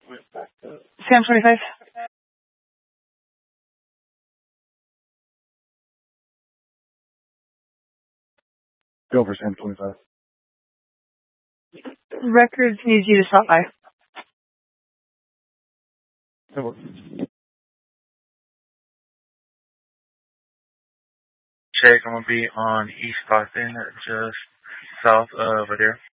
Sam 25. Go for Sam 25. Records needs you to stop by. That works. Check, I'm going to be on East Stockton, just south of right there.